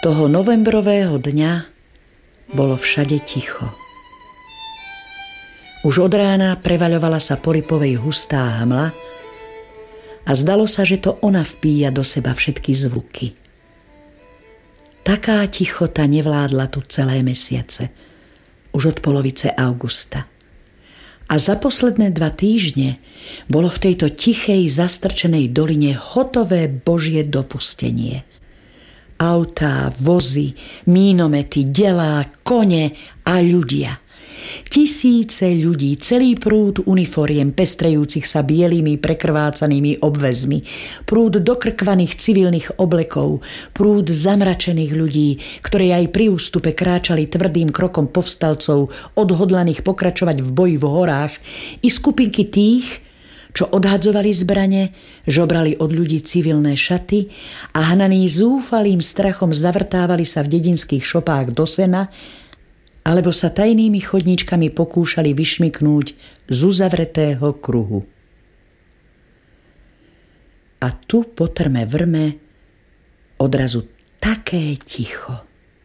Toho novembrového dňa bolo všade ticho. Už od rána prevaľovala sa po Lipovej hustá hmla a zdalo sa, že to ona vpíja do seba všetky zvuky. Taká tichota nevládla tu celé mesiace, už od polovice augusta. A za posledné 2 týždne bolo v tejto tichej, zastrčenej doline hotové Božie dopustenie. Autá, vozy, mínomety, delá, kone a ľudia. Tisíce ľudí, celý prúd uniforiem pestrejúcich sa bielými prekrvácanými obväzmi, prúd dokrkvaných civilných oblekov, prúd zamračených ľudí, ktorí aj pri ústupe kráčali tvrdým krokom povstalcov, odhodlaných pokračovať v boji v horách, i skupinky tých, čo odhadzovali zbrane, žobrali od ľudí civilné šaty a hnaní zúfalým strachom zavrtávali sa v dedinských šopách do sena, alebo sa tajnými chodníčkami pokúšali vyšmyknúť z uzavretého kruhu. A tu po trme vrme odrazu také ticho.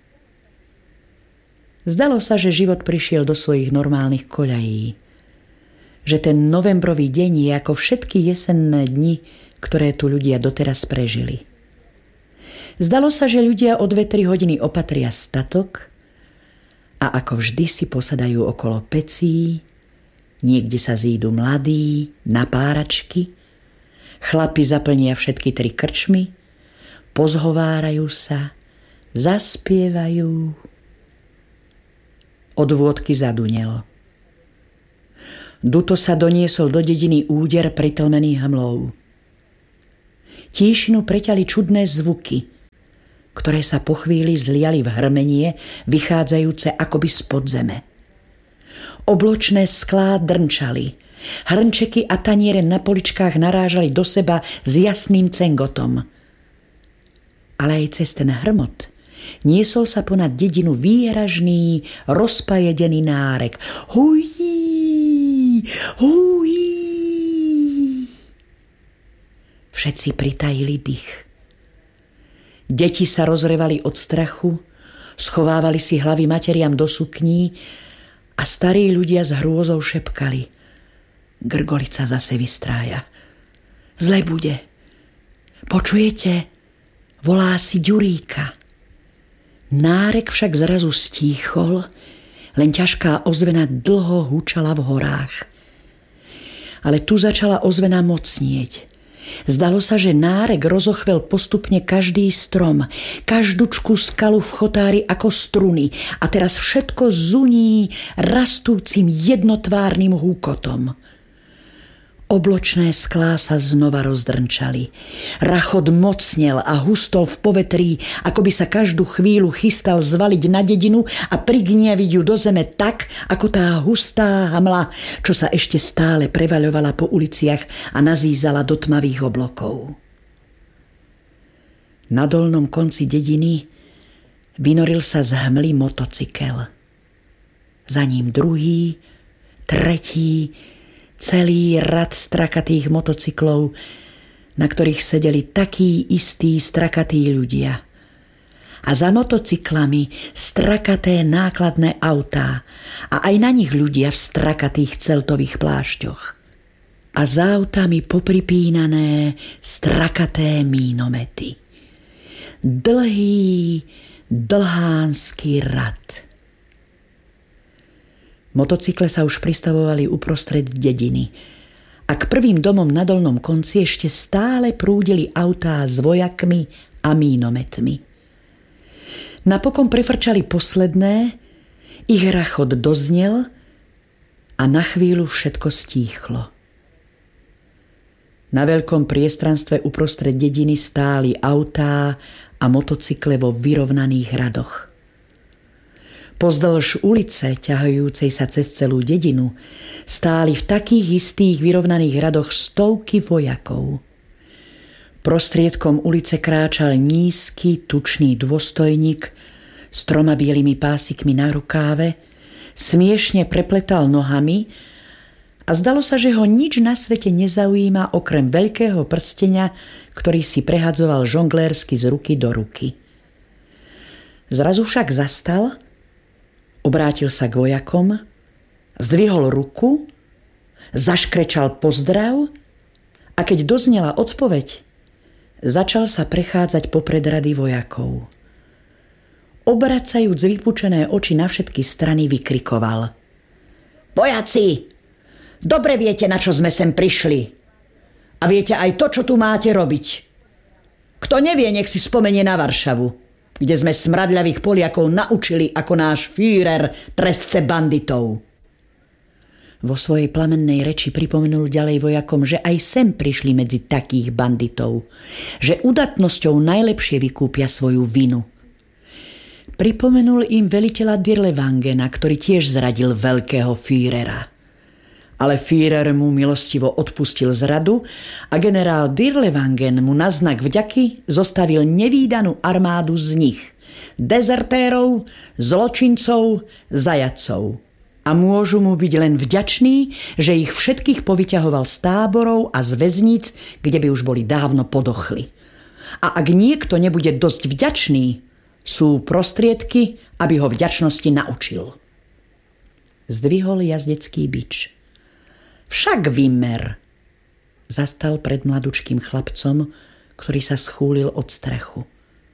Zdalo sa, že život prišiel do svojich normálnych koľají. Že ten novembrový deň je ako všetky jesenné dni, ktoré tu ľudia doteraz prežili. Zdalo sa, že ľudia o 2-3 hodiny opatria statok a ako vždy si posadajú okolo pecí, niekde sa zídu mladí, na páračky, chlapi zaplnia všetky 3 krčmy, pozhovárajú sa, zaspievajú. Od vôdky zadunelo. Duto sa doniesol do dediny úder pritlmený hmlou. Tíšinu preťali čudné zvuky, ktoré sa po chvíli zliali v hrmenie, vychádzajúce akoby z podzeme. Obločné sklá drnčali, hrnčeky a taniere na poličkách narážali do seba s jasným cengotom. Ale aj cez ten hrmot niesol sa ponad dedinu výhražný, rozpajedený nárek. Hují, hují. Všetci pritajili dých. Deti sa rozrevali od strachu, schovávali si hlavy materiam do sukní a starí ľudia s hrôzou šepkali: Grgolica zase vystrája. Zle bude. Počujete? Volá si Ďuríka. Nárek však zrazu stíchol, len ťažká ozvena dlho húčala v horách. Ale tu začala ozvena mocnieť. Zdalo sa, že nárek rozochvel postupne každý strom, každúčku skalu v chotári ako struny a teraz všetko zuní rastúcim jednotvárnym húkotom. Obločné sklá sa znova rozdrnčali. Rachot mocnel a hustol v povetrí, ako by sa každú chvíľu chystal zvaliť na dedinu a prignieviť ju do zeme tak, ako tá hustá hmla, čo sa ešte stále prevaľovala po uliciach a nazízala do tmavých oblokov. Na dolnom konci dediny vynoril sa z hmly motocykel. Za ním druhý, tretí, celý rad strakatých motocyklov, na ktorých sedeli takí istí strakatí ľudia. A za motocyklami strakaté nákladné autá a aj na nich ľudia v strakatých celtových plášťoch. A za autami popripínané strakaté mínomety. Dlhý, dlhánsky rad. Motocykle sa už pristavovali uprostred dediny a k prvým domom na dolnom konci ešte stále prúdili autá s vojakmi a mínometmi. Napokon prefrčali posledné, ich rachot doznel a na chvíľu všetko stíchlo. Na veľkom priestranstve uprostred dediny stáli autá a motocykle vo vyrovnaných radoch. Pozdĺž ulice, ťahajúcej sa cez celú dedinu, stáli v takých istých vyrovnaných radoch stovky vojakov. Prostriedkom ulice kráčal nízky, tučný dôstojník s 3 bielými pásikmi na rukáve, smiešne prepletal nohami a zdalo sa, že ho nič na svete nezaujíma okrem veľkého prstenia, ktorý si prehadzoval žonglérsky z ruky do ruky. Zrazu však zastal, obrátil sa k vojakom, zdvihol ruku, zaškrečal pozdrav a keď doznela odpoveď, začal sa prechádzať popred rady vojakov. Obracajúc vypučené oči na všetky strany, vykrikoval: Vojaci, dobre viete, na čo sme sem prišli. A viete aj to, čo tu máte robiť. Kto nevie, nech si spomenie na Varšavu, kde sme smradľavých Poliakov naučili, ako náš Führer trestce banditov. Vo svojej plamennej reči pripomenul ďalej vojakom, že aj sem prišli medzi takých banditov, že udatnosťou najlepšie vykúpia svoju vinu. Pripomenul im veliteľa Dirlewangena, ktorý tiež zradil veľkého Führera. Ale Führer mu milostivo odpustil zradu a generál Dirlewangen mu na znak vďaky zostavil nevídanú armádu z nich, dezertérov, zločincov, zajatcov. A môžu mu byť len vďační, že ich všetkých povyťahoval z táborov a z väzníc, kde by už boli dávno podochli. A ak niekto nebude dosť vďačný, sú prostriedky, aby ho vďačnosti naučil. Zdvihol jazdecký bič. Však Wimmer zastal pred mladučkým chlapcom, ktorý sa schúlil od strachu.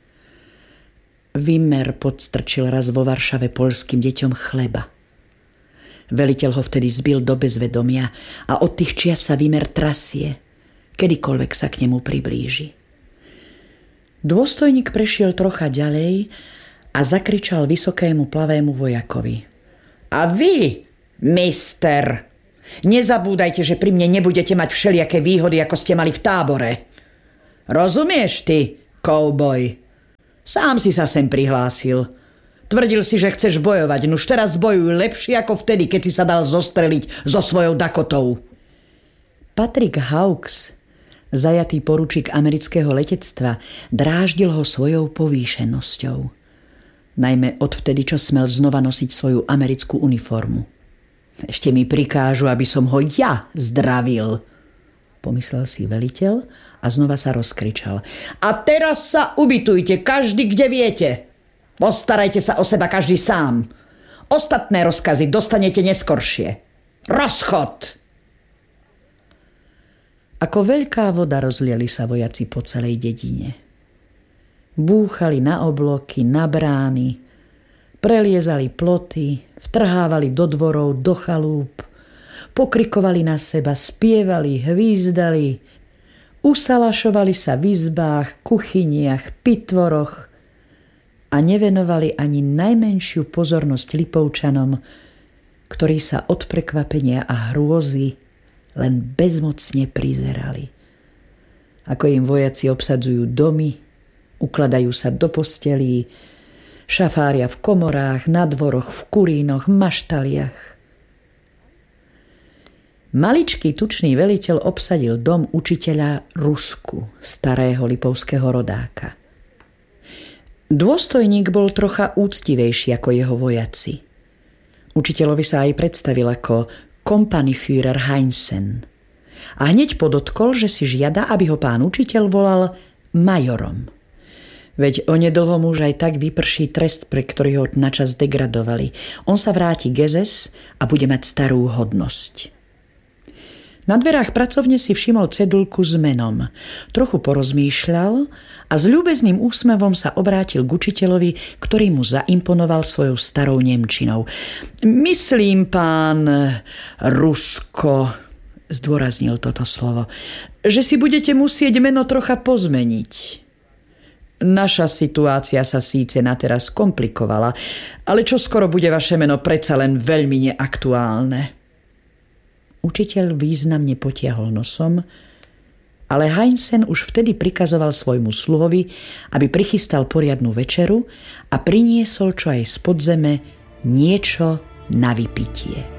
Wimmer podstrčil raz vo Varšave poľským deťom chleba. Veliteľ ho vtedy zbil do bezvedomia a od tých čias sa Wimmer trasie, kedykoľvek sa k nemu priblíži. Dôstojník prešiel trocha ďalej a zakričal vysokému plavému vojakovi: A vy, mister, nezabúdajte, že pri mne nebudete mať všelijaké výhody, ako ste mali v tábore. Rozumieš ty, kouboj? Sám si sa sem prihlásil. Tvrdil si, že chceš bojovať, nuž teraz bojuj lepšie ako vtedy, keď si sa dal zostreliť so svojou Dakotou. Patrick Hawkes, zajatý poručík amerického letectva, dráždil ho svojou povýšenosťou. Najmä odvtedy, čo smel znova nosiť svoju americkú uniformu. Ešte mi prikážu, aby som ho ja zdravil, pomyslel si veliteľ a znova sa rozkričal. A teraz sa ubytujte, každý kde viete. Postarajte sa o seba každý sám. Ostatné rozkazy dostanete neskoršie. Rozchod! Ako veľká voda rozliali sa vojaci po celej dedine. Búchali na obloky, na brány, preliezali ploty, vtrhávali do dvorov, do chalúp, pokrikovali na seba, spievali, hvízdali, usalašovali sa v izbách, kuchyniach, pitvoroch a nevenovali ani najmenšiu pozornosť Lipovčanom, ktorí sa od prekvapenia a hrôzy len bezmocne prizerali. Ako im vojaci obsadzujú domy, ukladajú sa do postelí, šafária v komorách, na dvoroch, v kurínoch, maštaliach. Maličký tučný veliteľ obsadil dom učiteľa Rusku, starého lipovského rodáka. Dôstojník bol trocha úctivejší ako jeho vojaci. Učiteľovi sa aj predstavil ako Kompaniführer Heinsen. A hneď podotkol, že si žiada, aby ho pán učiteľ volal majorom. Veď onedlho mu už aj tak vyprší trest, pre ktorý ho načas degradovali. On sa vráti k SS a bude mať starú hodnosť. Na dverách pracovne si všimol cedulku s menom. Trochu porozmýšľal a s ľúbezným úsmevom sa obrátil k učiteľovi, ktorý mu zaimponoval svojou starou nemčinou. Myslím, pán Rusko, zdôraznil toto slovo, že si budete musieť meno trocha pozmeniť. Naša situácia sa síce na teraz komplikovala, ale čoskoro bude vaše meno predsa len veľmi neaktuálne. Učiteľ významne potiahol nosom, ale Heinsen už vtedy prikazoval svojmu sluhovi, aby prichystal poriadnu večeru a priniesol čo aj z podzeme niečo na vypitie.